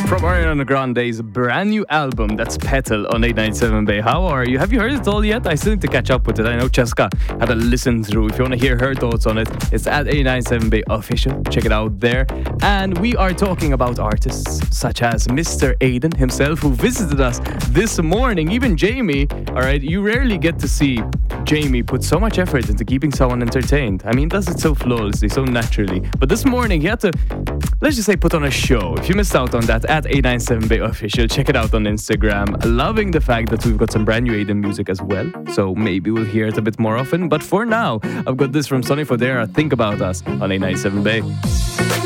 From Ariana Grande's brand new album, that's Petal on 897 Bay. How are you? Have you heard it all yet? I still need to catch up with it. I know Cheska had a listen through. If you want to hear her thoughts on it, it's at 897 Bay Official. Check it out there. And we are talking about artists such as Mr. Aiden himself, who visited us this morning. Even Jamie, all right, you rarely get to see Jamie put so much effort into keeping someone entertained. I mean, does it so flawlessly, so naturally. But this morning, he had to, let's just say, put on a show. If you missed out on that, at 897 Bay Official, check it out on Instagram. Loving the fact that we've got some brand new Aiden music as well, so maybe we'll hear it a bit more often. But for now, I've got this from Sonny Fodera, Think About Us, on 897 Bay.